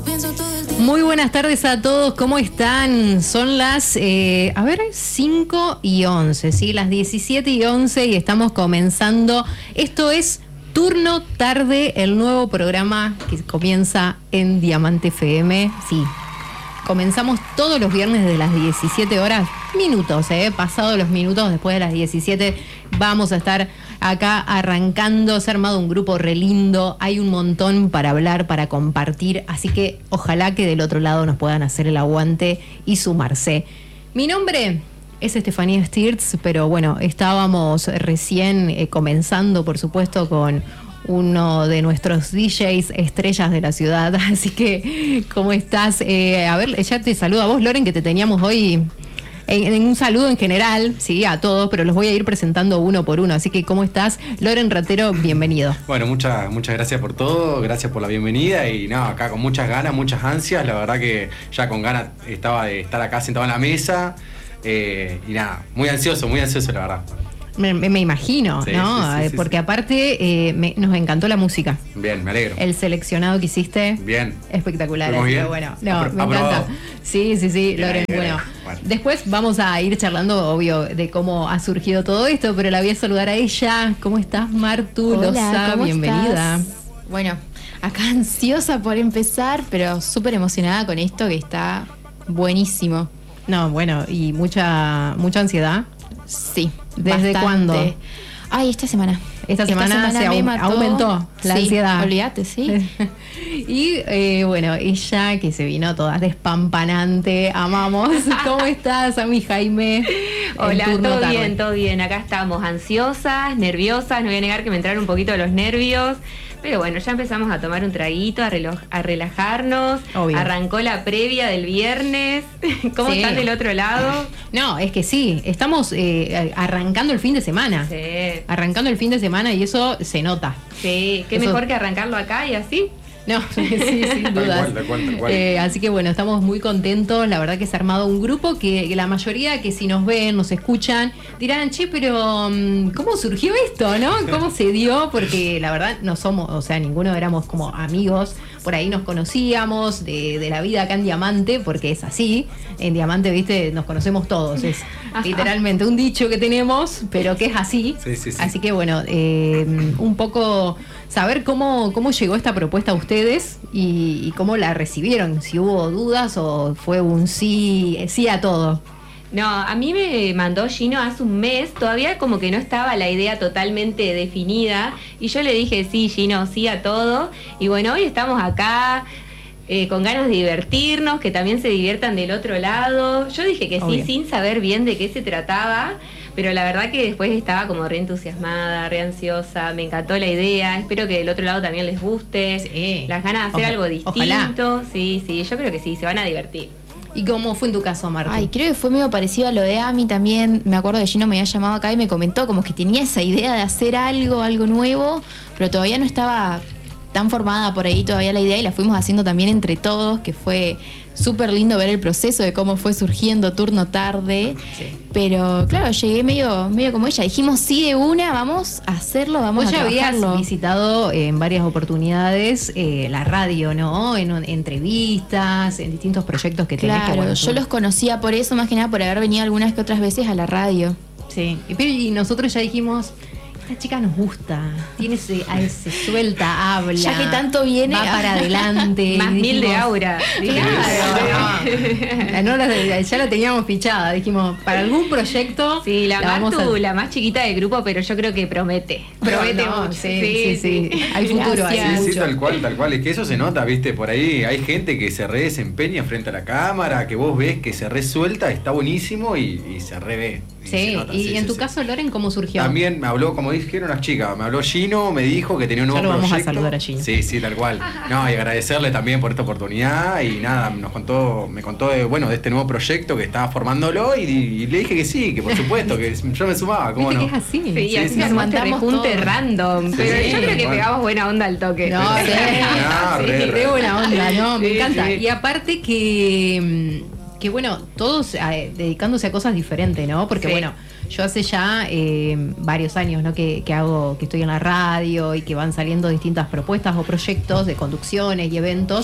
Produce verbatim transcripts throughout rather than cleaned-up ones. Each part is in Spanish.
Muy buenas tardes a todos, ¿cómo están? Son las, eh, a ver, cinco y once, ¿sí? Las diecisiete y once y estamos comenzando. Esto es Turno Tarde, el nuevo programa que comienza en Diamante F M. Sí, comenzamos todos los viernes de las diecisiete horas, minutos, ¿eh? Pasados los minutos, después de las diecisiete, vamos a estar acá arrancando. Se ha armado un grupo re lindo, hay un montón para hablar, para compartir, así que ojalá que del otro lado nos puedan hacer el aguante y sumarse. Mi nombre es Estefanía Stirtz, pero bueno, estábamos recién eh, comenzando, por supuesto, con uno de nuestros D Js estrellas de la ciudad, así que, ¿cómo estás? Eh, a ver, ya te saludo a vos, Loren, que te teníamos hoy en, en un saludo en general, sí, a todos, pero los voy a ir presentando uno por uno, así que, ¿cómo estás? Loren Ratero, bienvenido. Bueno, muchas muchas gracias por todo, gracias por la bienvenida y nada, acá con muchas ganas, muchas ansias, la verdad que ya con ganas estaba de estar acá sentado en la mesa, eh, y nada, muy ansioso, muy ansioso, la verdad. Me, me imagino, sí, ¿no? Sí, sí, sí, porque sí. aparte eh, me, nos encantó la música. Bien, me alegro. El seleccionado que hiciste. Bien. Espectacular. Muy bien. Bueno, no, Apro- me aprobado. encanta. Sí, sí, sí, Bien, Loren. bien, Bueno, bueno, después vamos a ir charlando, obvio, de cómo ha surgido todo esto, pero la voy a saludar a ella. ¿Cómo estás, Martu Loza? Bienvenida. Estás? Bueno, acá ansiosa por empezar, pero súper emocionada con esto que está buenísimo. No, bueno, y mucha, mucha ansiedad. Sí. ¿Desde bastante. cuándo? Ay, esta semana. Esta semana, esta semana se me au- mató. aumentó la sí, ansiedad. Olvídate, sí. Y eh, bueno, ella que se vino toda despampanante, amamos. ¿Cómo estás, a mi Jaime? Hola, todo tarde. bien, todo bien. Acá estamos ansiosas, nerviosas. No voy a negar que me entraron un poquito los nervios. Pero bueno, ya empezamos a tomar un traguito, a, reloj, a relajarnos. Obvio. Arrancó la previa del viernes. ¿Cómo Sí. están del otro lado? No, es que sí, estamos eh, arrancando el fin de semana. Sí, Arrancando el fin de semana y eso se nota. sí. Qué Eso- mejor que arrancarlo acá y así. No, sí, sin Tal dudas. cual, tal cual, tal cual. Eh, así que bueno, estamos muy contentos. La verdad que se ha armado un grupo que, que la mayoría que si nos ven, nos escuchan, dirán, che, pero um, ¿cómo surgió esto, no? ¿Cómo se dio? Porque la verdad no somos, o sea, ninguno éramos como amigos. Por ahí nos conocíamos de, de la vida acá en Diamante, porque es así. En Diamante, viste, nos conocemos todos. Es literalmente un dicho que tenemos, pero que es así. Sí, sí, sí. Así que bueno, eh, un poco saber cómo, cómo llegó esta propuesta a ustedes y, y cómo la recibieron, si hubo dudas o fue un sí, sí a todo. No, a mí me mandó Gino hace un mes, todavía como que no estaba la idea totalmente definida y yo le dije sí, Gino, sí a todo y bueno, hoy estamos acá eh, con ganas de divertirnos, que también se diviertan del otro lado. Yo dije que sí, Obvio. sin saber bien de qué se trataba, pero la verdad que después estaba como re entusiasmada, re ansiosa, me encantó la idea, espero que del otro lado también les guste, Sí. las ganas de hacer Oja- algo ojalá. distinto, sí, sí, yo creo que sí, se van a divertir. ¿Y cómo fue en tu caso, Marta? Ay, creo que fue medio parecido a lo de Ami también. Me acuerdo que Gino me había llamado acá y me comentó como que tenía esa idea de hacer algo, algo nuevo, pero todavía no estaba tan formada por ahí todavía la idea y la fuimos haciendo también entre todos, que fue súper lindo ver el proceso de cómo fue surgiendo Turno Tarde. Sí. Pero claro, llegué medio, medio como ella. Dijimos sí de una, vamos a hacerlo, vamos Vos a ya habías trabajarlo. visitado eh, en varias oportunidades eh, la radio, ¿no? En, en entrevistas, en distintos proyectos que tenés. que, Claro, bueno, yo son- los conocía por eso, más que nada por haber venido algunas que otras veces a la radio. Sí, y, pero- y nosotros ya dijimos, esta chica nos gusta, tiene ese, a- se suelta, habla. Ya que tanto viene, va para adelante. Más Y mil de dijimos, aura. Claro, no, no la- ya la teníamos fichada, dijimos, para algún proyecto. Sí, la, vamos Martu, a- la más chiquita del grupo, pero yo creo que promete. Promete No, mucho. sí, sí, sí. Hay futuro ahí. Gracias. Sí, sí, mucho. tal cual, tal cual. Es que eso se nota, viste, por ahí hay gente que se re desempeña frente a la cámara, que vos ves que se resuelta, está buenísimo y, y se re ve. Y se Sí, nota, y sí, en sí, tu sí. caso, Loren, ¿cómo surgió? También me habló, como dijeron las chicas, me habló Gino, me dijo que tenía un Ya nuevo lo vamos a proyecto. saludar a Gino. Sí, sí, tal cual. No, y agradecerle también por esta oportunidad y nada, nos contó, me contó de, bueno, de este nuevo proyecto que estaba formándolo y, y le dije que sí, que por supuesto, que yo me sumaba, ¿cómo ¿Viste no? que es así? Sí, Sí, así sí, nos sí. mandamos Mandamos rejunte todo. random. Sí, Pero sí, yo creo que bueno. pegamos buena onda al toque. No, sí. No, Sí, re, sí, re. Qué buena onda, ¿no? Me Sí, encanta. sí. Y aparte que, mm, que bueno, todos eh, dedicándose a cosas diferentes, ¿no? Porque Sí. bueno, yo hace ya eh, varios años, ¿no? Que, que hago, que estoy en la radio y que van saliendo distintas propuestas o proyectos de conducciones y eventos.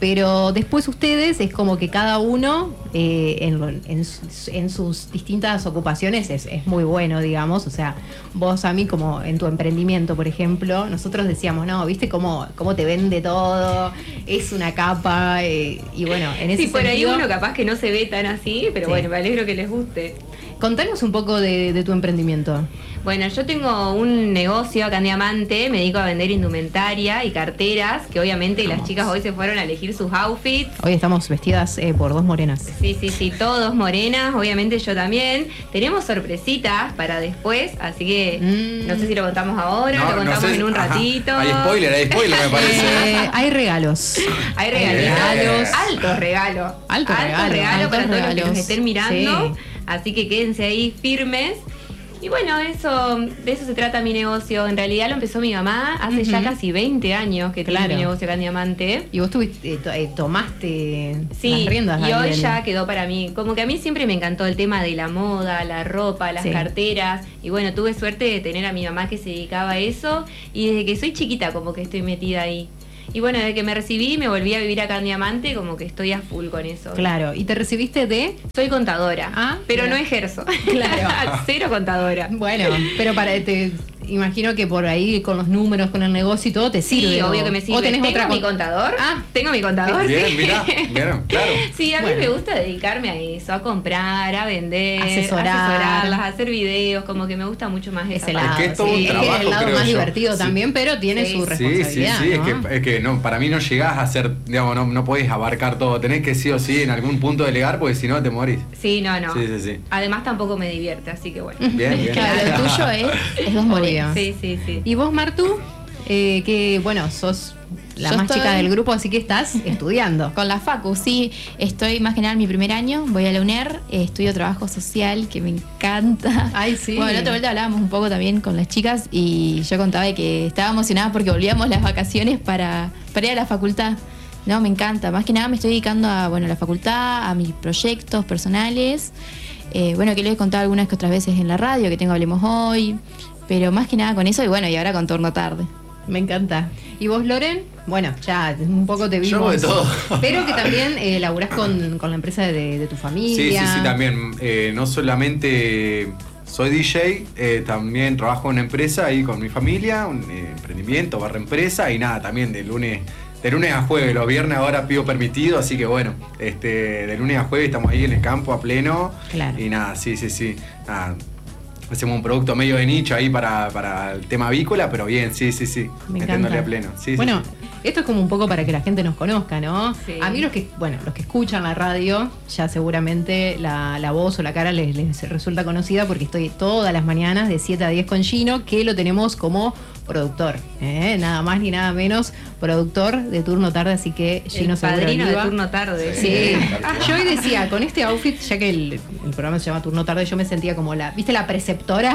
pero después ustedes es como que cada uno eh, en, en, en sus distintas ocupaciones es, es muy bueno, digamos. O sea, vos a mí como en tu emprendimiento, por ejemplo, nosotros decíamos, no, ¿viste cómo, cómo te vende todo? Es una capa, eh, y bueno, en ese Sí, por sentido, ahí uno capaz que no se ve tan así, pero Sí. bueno, me alegro que les guste. Contanos un poco de, de tu emprendimiento. Bueno, yo tengo un negocio acá en Diamante, me dedico a vender indumentaria y carteras, que obviamente las chicas hoy se fueron a elegir sus outfits. Hoy estamos vestidas eh, por dos morenas. Sí, sí, sí, todos morenas, obviamente yo también. Tenemos sorpresitas para después, así que Mm. no sé si lo contamos ahora, No, lo no contamos sé, en un ajá. ratito. Hay spoiler, hay spoiler, me parece. Eh, hay regalos. Hay regalitos, regalos. altos regalos. Altos regalos, regalo altos para todos los que regalos. nos estén mirando. Sí. Así que quédense ahí firmes. Y bueno, eso, de eso se trata mi negocio. En realidad lo empezó mi mamá hace Ujú. ya casi veinte años que tiene Claro. mi negocio acá en Diamante. Y vos tuviste, eh, to- eh, tomaste Sí, las riendas. y ahí hoy del- ya quedó para mí. Como que a mí siempre me encantó el tema de la moda, la ropa, las Sí. carteras. Y bueno, tuve suerte de tener a mi mamá que se dedicaba a eso. Y desde que soy chiquita como que estoy metida ahí. Y bueno, desde que me recibí me volví a vivir acá en Diamante, como que estoy a full con eso. Claro, y te recibiste de... Soy contadora, Ah, pero mira. no ejerzo. Claro. Cero contadora. Bueno, pero para te imagino que por ahí con los números, con el negocio y todo te Sí, sirve. obvio ¿o? que me sirve. ¿O tenés ¿Tengo otra mi con- contador? Ah. Tengo mi contador. Bien, sí. mirá, vieron, claro. Sí, a mí Bueno. me gusta dedicarme a eso, a comprar, a vender, Asesorar. asesorarlas, a hacer videos, como que me gusta mucho más esa Ese parte. lado, que es todo sí, un es que trabajo, es el lado creo más yo. divertido Sí. también, pero tiene Sí. su Sí, sí, responsabilidad. sí, ¿no? es que, es que no, para mí no llegás a hacer, digamos, no, no podés abarcar todo, tenés que sí o sí en algún punto delegar porque si no te morís. Sí, no, no. Sí, sí, sí. Además tampoco me divierte, así que bueno. Bien, bien. Claro, lo tuyo es, es dos morenas. Sí, sí, sí. ¿Y vos, Martu? Eh, que, bueno, sos la Yo más estoy- chica del grupo, así que estás estudiando. Con la Facu, sí, estoy más que nada en mi primer año, voy a la UNER, eh, estudio trabajo social, que me encanta. Ay, sí. Bueno, la otra vuelta hablábamos un poco también con las chicas y yo contaba de que estaba emocionada porque volvíamos las vacaciones para, para ir a la facultad. No, me encanta. Más que nada me estoy dedicando a, bueno, a la facultad, a mis proyectos personales. Eh, bueno, que les he contado algunas que otras veces en la radio, que tengo Hablemos Hoy. Pero más que nada con eso y bueno, y ahora con Turno Tarde. Me encanta. ¿Y vos, Loren? Bueno, ya un poco te vimos. Yo hago de todo. Pero que también eh, laburás con, con la empresa de, de tu familia. Sí, sí, sí, también. Eh, no solamente soy D J, eh, también trabajo en una empresa ahí con mi familia, un eh, emprendimiento, barra empresa, y nada, también de lunes, de lunes a jueves, los viernes ahora pido permitido, así que bueno, este, de lunes a jueves estamos ahí en el campo a pleno. Claro. Y nada, sí, sí, sí. Nada, hacemos un producto medio de nicho ahí para, para el tema avícola, pero bien, sí, sí, sí. Me metiéndole encanta. a pleno. Sí, sí, bueno, sí. esto es como un poco para que la gente nos conozca, ¿no? Sí. A mí los que, bueno, los que escuchan la radio, ya seguramente la, la voz o la cara les, les resulta conocida porque estoy todas las mañanas de siete a diez con Gino, que lo tenemos como productor, ¿eh? Nada más ni nada menos, productor de Turno Tarde, así que Gino El seguro padrino de Oliva. turno tarde. Sí, Tal cual. yo hoy decía, con este outfit, ya que el, el programa se llama Turno Tarde, yo me sentía como la, ¿viste la preceptora?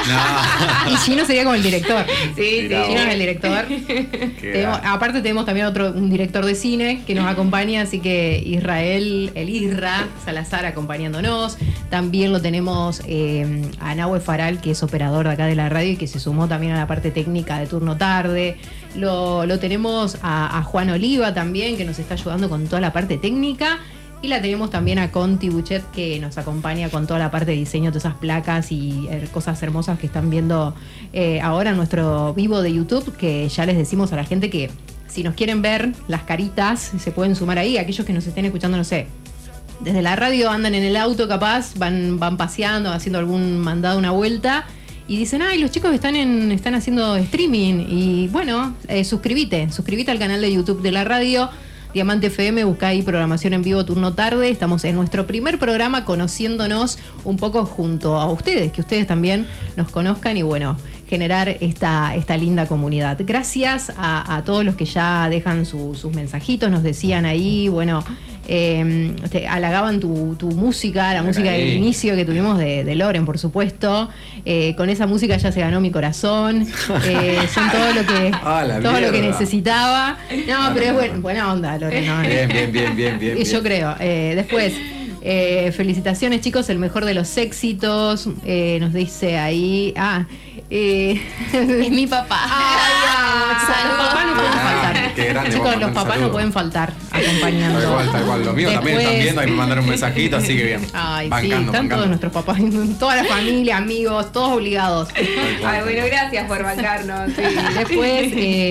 No. Y Gino sería como el director. Sí, Mirá sí. Gino es el director. Qué Tenemos- grande. aparte tenemos también otro, un director de cine que nos acompaña, así que Israel, el Isra Salazar acompañándonos. También lo tenemos eh, a Nahue Faral, que es operador de acá de la radio y que se sumó también a la parte técnica de Turno Tarde. Lo, lo tenemos a, a Juan Oliva también, que nos está ayudando con toda la parte técnica. Y la tenemos también a Conti Buchet, que nos acompaña con toda la parte de diseño, todas esas placas y eh, cosas hermosas que están viendo eh, ahora en nuestro vivo de YouTube, que ya les decimos a la gente que si nos quieren ver las caritas, se pueden sumar ahí. Aquellos que nos estén escuchando, no sé, desde la radio andan en el auto capaz, van, van paseando, haciendo algún mandado, una vuelta, y dicen, ay, los chicos están en, están haciendo streaming. Y bueno, eh, suscríbete, suscríbete al canal de YouTube de la radio. Diamante F M, busca ahí programación en vivo Turno Tarde. Estamos en nuestro primer programa conociéndonos un poco junto a ustedes, que ustedes también nos conozcan y bueno, generar esta, esta linda comunidad. Gracias a, a todos los que ya dejan su- sus mensajitos, nos decían ahí, bueno, eh, te halagaban tu, tu música, la música del Ahí. inicio que tuvimos de, de Loren, por supuesto. Eh, con esa música ya se ganó mi corazón. Eh, son todo lo que, Ah, la todo lo que mierda. necesitaba. No, pero es buen- buena onda, Loren. ¿no? Bien, bien, bien, bien, bien. Yo bien. creo. Eh, después, eh, felicitaciones chicos, el mejor de los éxitos. Eh, nos dice ahí, ah, Eh, Es mi papá. Ay, Saludos. los papás no pueden Ah, faltar. qué grande, Chicos, vamos a los mandar papás saludos. no pueden faltar acompañando. Tal cual, tal cual. Los míos también Después- están viendo, ahí me mandaron un mensajito, así que bien. Ay, sí, Bancando, están bancando. todos nuestros papás, toda la familia, amigos, todos obligados. Tal cual, Ay, tal bueno, cual. gracias por bancarnos. Sí, después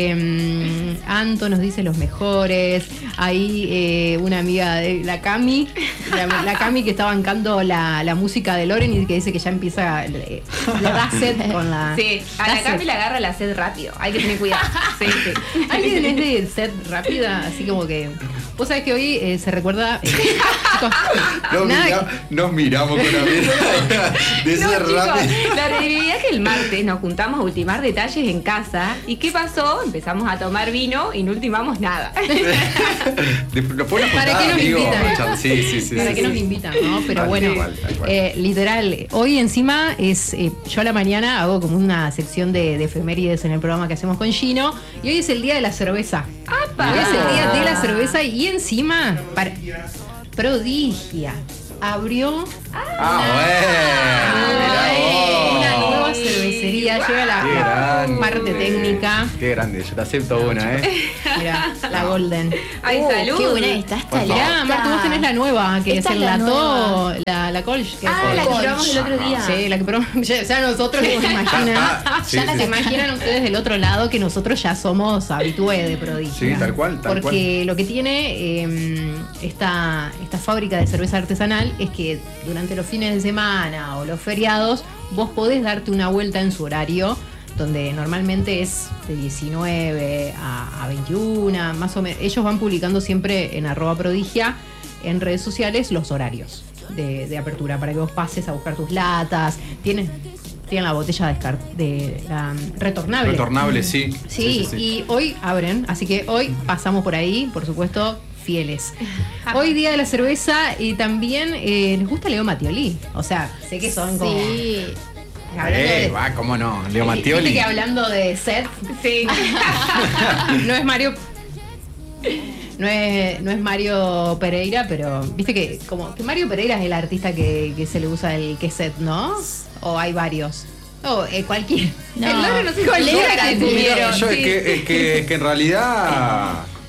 eh, Anto nos dice los mejores. Ahí eh, una amiga de la Cami, la, la Cami que está bancando la, la música de Loren y que dice que ya empieza, le, le da sed con la. Sí, a da la Cami sed. le agarra la sed rápido. Hay que tener cuidado. Sí, sí. ¿Alguien es de sed rápida? Así como que. Vos sabés que hoy eh, se recuerda. eh, chicos, Nos, nada- mira- nos miramos con la mirada de No, ser chicos, rápido. la realidad es que el martes nos juntamos a ultimar detalles en casa. ¿Y qué pasó? Empezamos a tomar vino y no ultimamos nada. Después nos ¿Para contaba, qué nos amigo, invitan? Charles. Sí, sí, sí. ¿Para sí, qué sí. nos invitan, no? Pero Tal bueno, cual, tal cual. eh, literal, hoy encima es. eh, yo a la mañana hago como una sección de, de efemérides en el programa que hacemos con Gino. Y hoy es el día de la cerveza. ¡Apa! Hoy es el día de la cerveza y encima. Para, Prodigia abrió Ah, Ay, bueno. una mirá vos. nueva cervecería. Llega la, Qué la grande. parte técnica. Qué grande, yo te acepto una, ¿eh? Mira, la Golden. ¡Ay, Uh, salud! Qué buena está esta Por favor. Mirá, lata. Marta, vos tenés la nueva, que Esta es el es la Lató, nueva. la, la Colch. que Ah, es la que Colch. probamos el otro día. Sí, la que probamos. Ya, ya nosotros nos imaginan. Ah, sí, ya sí, las sí. imaginan ustedes del otro lado que nosotros ya somos habitués de Prodigia. Sí, tal cual, tal Porque lo que tiene eh, esta, esta fábrica de cerveza artesanal es que durante los fines de semana o los feriados vos podés darte una vuelta en su horario, donde normalmente es de diecinueve a, a veintiuno, más o menos. Ellos van publicando siempre en arroba prodigia en redes sociales los horarios de, de apertura para que vos pases a buscar tus latas. Tienen, tienen la botella descar- de la um, retornable. Retornable, sí. Sí, y hoy abren, así que hoy pasamos por ahí, por supuesto, fieles. Hoy día de la cerveza y también eh, les gusta Leo Mattioli. O sea, sé que son como. Sí. Hablando Eh, de- va, cómo no. Leo Viste Mattioli. que hablando de set, Sí. no es Mario. No es, no es Mario Pereira, pero viste que como que Mario Pereira es el artista que, que se le usa el que set, ¿no? O hay varios. O eh, cualquier. No. El loro no sé cualquiera que Mira, tuvieron. yo es, sí. que, es, que, es que en realidad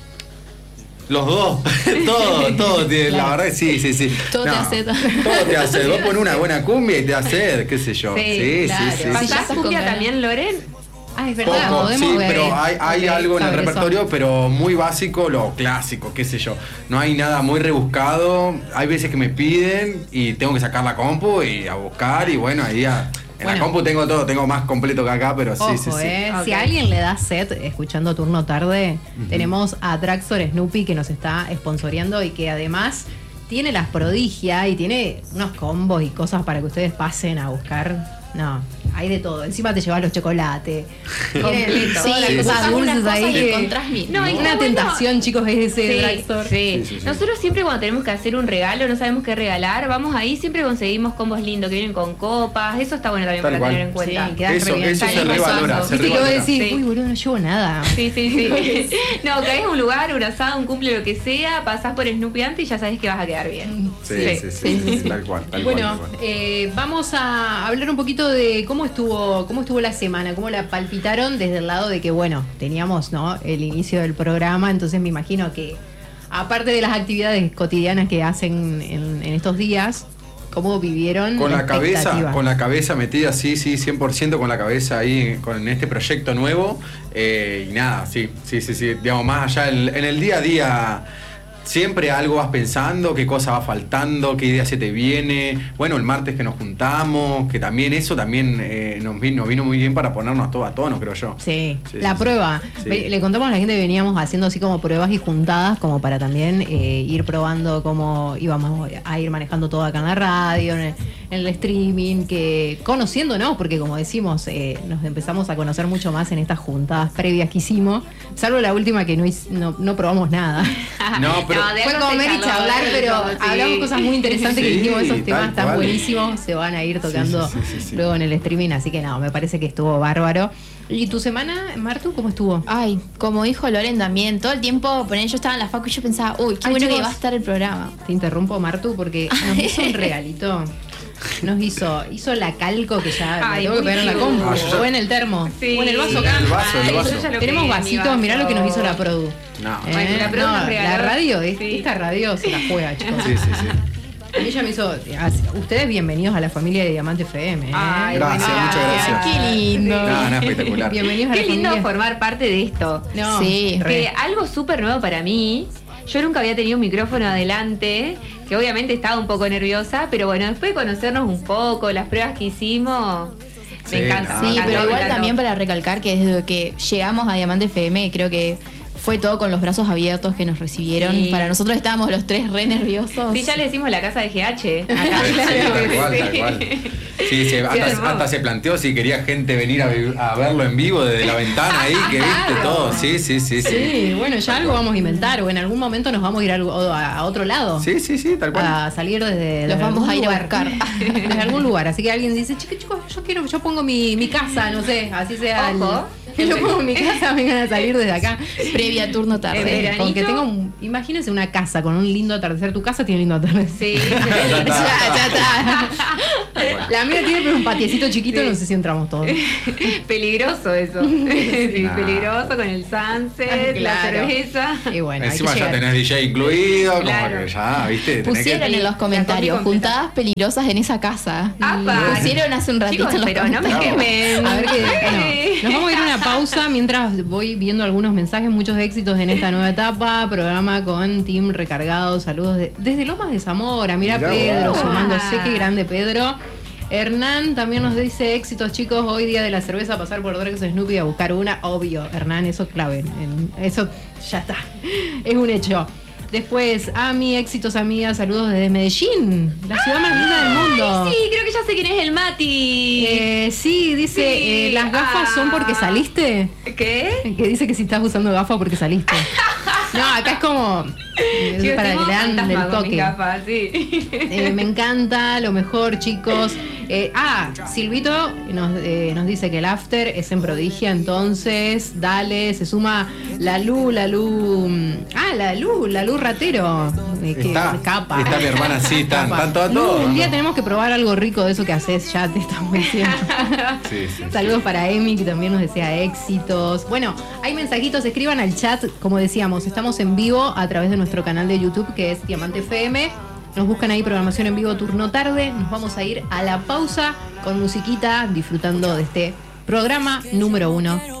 los dos, todo, todo, tiene- la verdad sí, sí, sí. Todo te hace- Todo te hace, vos pones una buena cumbia y te hace, qué sé yo. Sí, Sí, sí, claro. sí. sí. ¿Pasás ya cumbia con también, Loren? Ah, es verdad, Poco, podemos sí, ver. pero hay, hay Ok, algo en el saber eso. repertorio, pero muy básico, lo clásico, qué sé yo. No hay nada muy rebuscado. Hay veces que me piden y tengo que sacar la compu y a buscar y bueno, ahí a- en Bueno. la compu tengo todo, tengo más completo que acá, pero sí, Ojo, sí, sí. eh, Ok. si a alguien le da set escuchando Turno Tarde, tenemos a Traxor Snoopy que nos está sponsoreando y que además tiene las Prodigia y tiene unos combos y cosas para que ustedes pasen a buscar. No, hay de todo. Encima te llevas los chocolates. Tiene Completo. todas las Sí, cosas buscas dulces unas cosas ahí. y que- encontrás mil. No, y una está bueno. tentación, chicos, es ese Sí, Traxor. sí. Sí, sí, sí. Nosotros siempre cuando tenemos que hacer un regalo, no sabemos qué regalar, vamos ahí, siempre conseguimos combos lindos que vienen con copas. Eso está bueno también Tal para cual. tener en cuenta. Sí, queda Eso, re bien. eso se Salimos revalora, a- se Viste que vos revalora. decís, Sí. uy, boludo, no llevo nada. Sí, sí, sí. No, caes a un lugar, un asado, un cumple, lo que sea, pasás por Snoopy antes y ya sabes que vas a quedar bien. Sí, sí, sí, sí, sí, tal cual, tal Bueno, cual, tal cual. eh, vamos a hablar un poquito de cómo estuvo, cómo estuvo la semana, cómo la palpitaron desde el lado de que, bueno, teníamos, ¿no?, el inicio del programa, entonces me imagino que, aparte de las actividades cotidianas que hacen en, en estos días, cómo vivieron Con la cabeza, expectativa. con la cabeza metida, sí, sí, cien por ciento con la cabeza ahí con este proyecto nuevo. eh, y nada, sí, sí, sí, sí. Digamos, más allá, en, en el día a día, siempre algo vas pensando, qué cosa va faltando, qué idea se te viene. Bueno, el martes que nos juntamos, que también eso también eh, nos, vino, nos vino muy bien para ponernos todo a tono, creo yo. Sí, Sí, la sí, prueba. sí. Ve- Le contamos a la gente que veníamos haciendo así como pruebas y juntadas, como para también eh, ir probando cómo íbamos a ir manejando todo acá en la radio, en el, en el streaming, que conociéndonos, porque como decimos, eh, nos empezamos a conocer mucho más en estas juntadas previas que hicimos, salvo la última que no, hic- no, no probamos nada. No, pero- de Fue algo se comer y charló, charlar, pero sí. hablamos cosas muy interesantes que Sí, dijimos, esos tal temas tan cual. buenísimos, se van a ir tocando Sí, sí, sí, sí, sí. luego en el streaming, así que no, me parece que estuvo bárbaro. ¿Y tu semana, Martu, cómo estuvo? Ay, como dijo Loren también, todo el tiempo, poner yo estaba en la facu y yo pensaba, uy, qué Ay, bueno chicos. que va a estar el programa. Te interrumpo, Martu, porque nos hizo un regalito. nos hizo, hizo la calco que ya la Ay, tengo que muy pegar en la cute. compu, Ah, yo ya- o en el termo, Sí. o en el vaso En acá. el vaso, en el Ay, vaso. yo ya lo Tenemos pedí en mi vasitos, mirá lo que nos hizo la vaso. produ. No. Bueno, la produ nos no, regaló- la radio, es- sí. esta radio se la juega, chicos. Sí, sí, sí. Ella me hizo, ustedes bienvenidos a la familia de Diamante F M. ¿eh? Ay, Gracias, bueno, muchas gracias. Qué lindo. No, no, espectacular. Bienvenidos a Qué la lindo familia. formar parte de esto. No, Sí. re. Que algo súper nuevo para mí. Yo nunca había tenido un micrófono adelante, que obviamente estaba un poco nerviosa, pero bueno, después de conocernos un poco, las pruebas que hicimos, Sí, me encanta. no, me Sí, encantó, pero me igual encantó. también para recalcar que desde que llegamos a Diamante F M, creo que fue todo con los brazos abiertos que nos recibieron. Sí. Para nosotros estábamos los tres re nerviosos. Sí, ya le decimos la casa de G H. Sí, tal cual, tal cual. Sí, sí, hasta, hermoso. hasta se planteó si quería gente venir a, vi- a verlo en vivo desde la ventana ahí, que viste todo. Sí, sí, sí, sí. Sí, bueno, ya Tal algo cual. vamos a inventar, o en algún momento nos vamos a ir a, algo- a- a otro lado. Sí, sí, sí, tal cual. A salir desde, Los desde vamos algún a ir a lugar. buscar. Desde algún lugar. Así que alguien dice, chicos, chicos, yo quiero, yo pongo mi, mi casa, no sé, así sea. el- Ojo. que yo pongo mi casa, vengan a salir desde acá. Previa turno tarde. En veranito. Con que tenga un, imagínense una casa con un lindo atardecer. Tu casa tiene un lindo atardecer. Sí. Ya está. Ya, ya está. La mía tiene pero un patiecito chiquito, Sí. no sé si entramos todos. Peligroso eso. Sí, Nah. peligroso con el sunset, la Claro. cerveza. Y bueno, hay Encima que ya llegar. tenés D J incluido, Claro. como que ya, viste, tenés Pusieron que... en los comentarios, La copy completa. juntadas peligrosas en esa casa. ¡Apa! Pusieron hace un ratito Chicos, en los pero no me comentarios. quemen. A ver qué. Bueno, Ay. nos vamos a ir a una pausa mientras voy viendo algunos mensajes. Muchos éxitos en esta nueva etapa. Programa con Team Recargado. Saludos de- desde Lomas de Zamora. Mira Mirá Pedro vos. sumándose. Qué grande Pedro. Hernán también nos dice éxitos, chicos. Hoy día de la cerveza, pasar por Drex Snoopy a buscar una. Obvio, Hernán, eso es clave. En- Eso ya está. Es un hecho. Después, Ami, éxitos, amiga. Saludos desde Medellín, la ciudad más linda del mundo. Ay, sí, creo que ya sé quién es el Mati. Eh, sí, dice, Sí, eh, las gafas son porque ah. saliste. ¿Qué? Que dice que si estás usando gafas porque saliste. No, acá es como es Chicos, para tengo que le dan fantasma del con mis toque. gafas, sí. Eh, me encanta, lo mejor, chicos. Eh, ah, Silvito nos, eh, nos dice que el after es en Prodigia, entonces, dale, se suma la Lu, la Lu. mm, Ah, la Lu, la Lu Ratero. Eh, que Está, capa. está mi hermana, sí, están, Capa. están todas, Lu, todas. un día ¿no? tenemos que probar algo rico de eso que haces, ya te estamos diciendo. Sí, sí. Saludos para Emi, que también nos desea éxitos. Bueno, hay mensajitos, escriban al chat. Como decíamos, estamos en vivo a través de nuestro canal de YouTube, que es Diamante F M. Nos buscan ahí programación en vivo turno tarde. Nos vamos a ir a la pausa con musiquita, disfrutando de este programa número uno